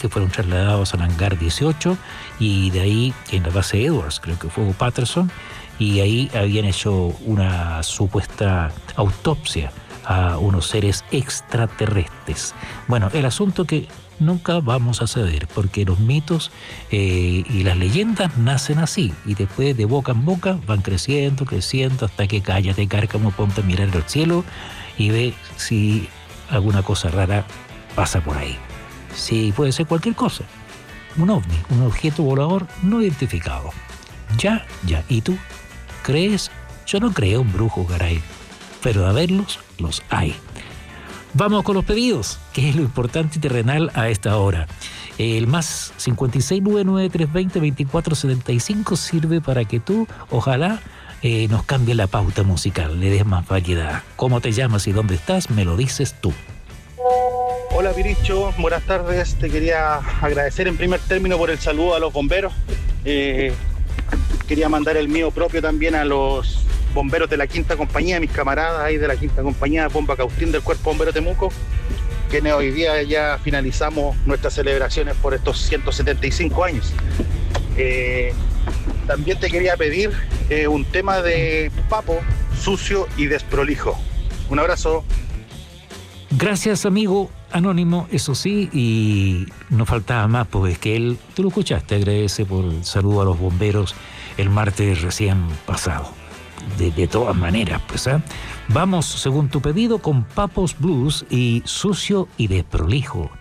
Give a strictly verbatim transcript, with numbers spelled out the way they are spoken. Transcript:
que fueron trasladados al hangar dieciocho y de ahí en la base Edwards, creo que fue Patterson, y ahí habían hecho una supuesta autopsia a unos seres extraterrestres. Bueno, el asunto que nunca vamos a saber, porque los mitos eh, y las leyendas nacen así, y después de boca en boca van creciendo, creciendo, hasta que cállate, cárcamo, ponte a mirar al cielo y ve si alguna cosa rara pasa por ahí. Sí, puede ser cualquier cosa. Un ovni, un objeto volador no identificado. Ya, ya. ¿Y tú? ¿Crees? Yo no creo en brujos, caray. Pero a verlos, los hay. Vamos con los pedidos, que es lo importante y terrenal a esta hora. El más cincuenta y seis, noventa y nueve, trescientos veinte, veinticuatro setenta y cinco sirve para que tú, ojalá, eh, nos cambie la pauta musical, le des más variedad. ¿Cómo te llamas y dónde estás? Me lo dices tú. Hola Piricho, buenas tardes. Te quería agradecer en primer término por el saludo a los bomberos. Eh, quería mandar el mío propio también a los bomberos de la quinta compañía, mis camaradas ahí de la quinta compañía, Bomba Cautín del Cuerpo Bombero Temuco, quienes hoy día ya finalizamos nuestras celebraciones por estos ciento setenta y cinco años. Eh, también te quería pedir eh, un tema de Papo, Sucio y Desprolijo. Un abrazo. Gracias, amigo anónimo, eso sí, y no faltaba más, pues que él, tú lo escuchaste, agradece por el saludo a los bomberos el martes recién pasado. De, de todas maneras, pues, ¿eh? Vamos, según tu pedido, con Papos Blues y Sucio y Desprolijo.